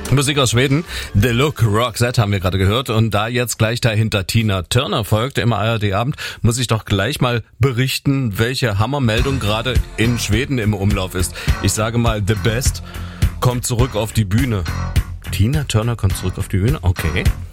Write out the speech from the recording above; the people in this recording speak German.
Musik aus Schweden, The Look, Roxette haben wir gerade gehört und da jetzt gleich dahinter Tina Turner folgt im ARD-Abend, muss ich doch gleich mal berichten, welche Hammermeldung gerade in Schweden im Umlauf ist. Ich sage mal, The Best kommt zurück auf die Bühne. Tina Turner kommt zurück auf die Bühne? Okay.